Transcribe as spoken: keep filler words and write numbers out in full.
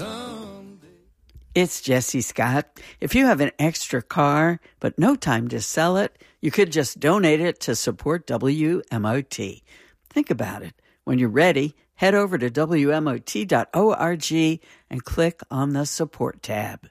someday. It's Jesse Scott. If you have an extra car but no time to sell it, you could just donate it to support W M O T. Think about it. When you're ready, head over to W M O T dot org and click on the support tab.